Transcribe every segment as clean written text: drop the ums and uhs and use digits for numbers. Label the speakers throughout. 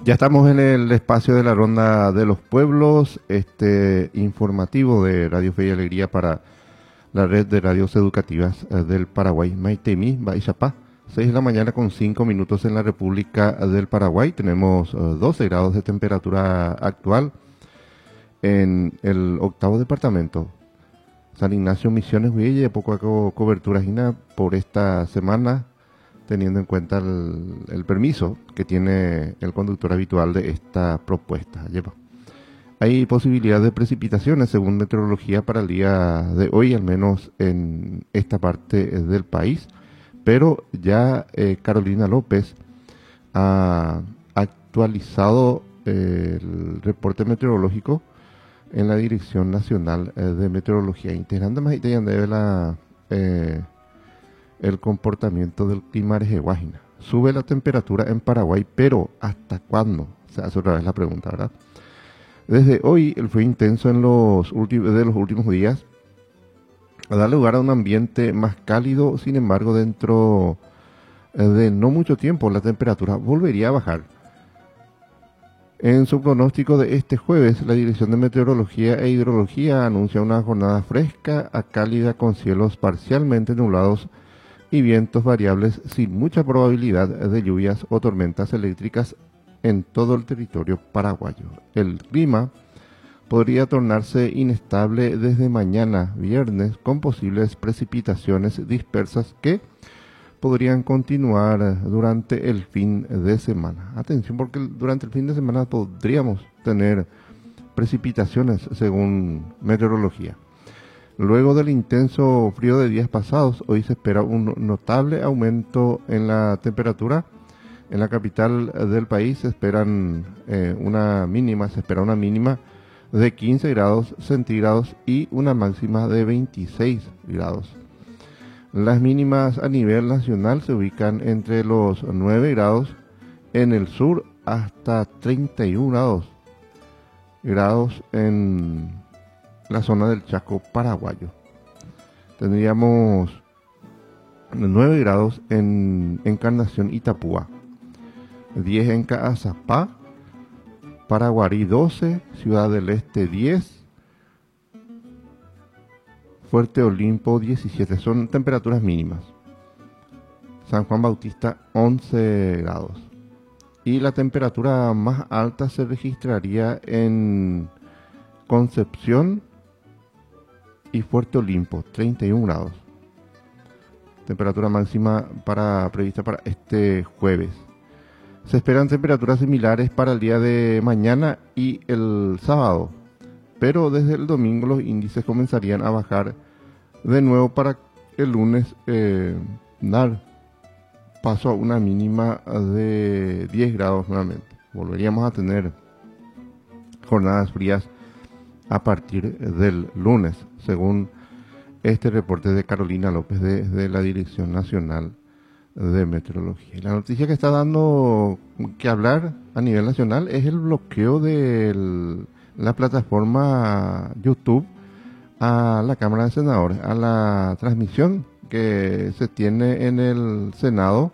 Speaker 1: Ya estamos en el espacio de la Ronda de los Pueblos, informativo de Radio Fe y Alegría para la red de radios educativas del Paraguay. Maitemi, Baixapá, 6 de la mañana con 5 minutos en la República del Paraguay. Tenemos 12 grados de temperatura actual en el octavo departamento. San Ignacio, Misiones, Huille, poco cobertura Gina por esta semana, teniendo en cuenta el permiso que tiene el conductor habitual de esta propuesta. Hay posibilidad de precipitaciones según meteorología para el día de hoy, al menos en esta parte del país, pero ya Carolina López ha actualizado el reporte meteorológico en la Dirección Nacional de Meteorología, integrando más el comportamiento del clima arejeguágina. Sube la temperatura en Paraguay, pero ¿hasta cuándo? Se hace otra vez la pregunta, ¿verdad? Desde hoy el frío intenso de los últimos días da lugar a un ambiente más cálido. Sin embargo, dentro de no mucho tiempo la temperatura volvería a bajar. En su pronóstico de este jueves, la Dirección de Meteorología e Hidrología anuncia una jornada fresca a cálida con cielos parcialmente nublados y vientos variables sin mucha probabilidad de lluvias o tormentas eléctricas en todo el territorio paraguayo. El clima podría tornarse inestable desde mañana viernes con posibles precipitaciones dispersas que podrían continuar durante el fin de semana. Atención, porque durante el fin de semana podríamos tener precipitaciones según meteorología. Luego del intenso frío de días pasados, hoy se espera un notable aumento en la temperatura. En la capital del país se espera una mínima de 15 grados centígrados y una máxima de 26 grados. Las mínimas a nivel nacional se ubican entre los 9 grados en el sur hasta 31 grados en la zona del Chaco paraguayo. Tendríamos 9 grados en Encarnación, Itapúa, 10 en Caazapá, Paraguarí 12, Ciudad del Este 10, Fuerte Olimpo 17, son temperaturas mínimas. San Juan Bautista 11 grados. Y la temperatura más alta se registraría en Concepción y Fuerte Olimpo, 31 grados. Temperatura máxima prevista para este jueves. Se esperan temperaturas similares para el día de mañana y el sábado, pero desde el domingo los índices comenzarían a bajar de nuevo para el lunes dar paso a una mínima de 10 grados nuevamente. Volveríamos a tener jornadas frías a partir del lunes, según este reporte de Carolina López de la Dirección Nacional de Meteorología. Y la noticia que está dando que hablar a nivel nacional es el bloqueo de la plataforma YouTube a la Cámara de Senadores, a la transmisión que se tiene en el Senado,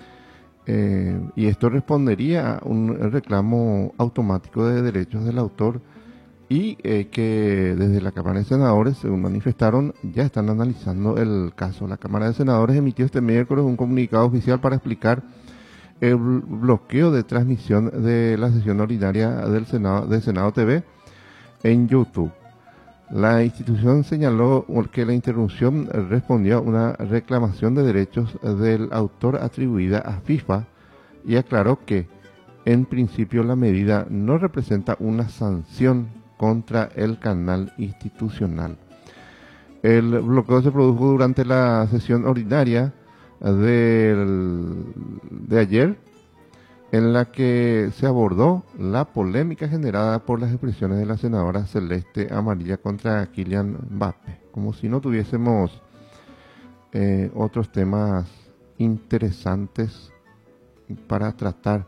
Speaker 1: y esto respondería a un reclamo automático de derechos del autor y que desde la Cámara de Senadores, según manifestaron, ya están analizando el caso. La Cámara de Senadores emitió este miércoles un comunicado oficial para explicar el bloqueo de transmisión de la sesión ordinaria del Senado, de Senado TV en YouTube. La institución señaló que la interrupción respondió a una reclamación de derechos del autor atribuida a FIFA y aclaró que, en principio, la medida no representa una sanción contra el canal institucional. El bloqueo se produjo durante la sesión ordinaria de ayer, en la que se abordó la polémica generada por las expresiones de la senadora Celeste Amarilla contra Kylian Mbappé, como si no tuviésemos otros temas interesantes para tratar.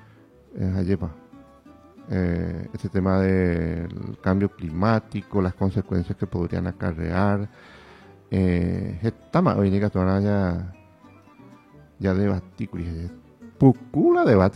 Speaker 1: Este tema del cambio climático, las consecuencias que podrían acarrear, ya debatí, pucula debate